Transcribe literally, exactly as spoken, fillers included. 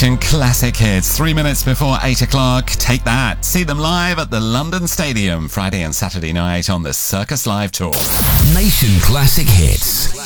Nation Classic Hits. Three minutes before eight o'clock. Take that. See them live at the London Stadium Friday and Saturday night on the Circus Live Tour. Nation Classic Hits.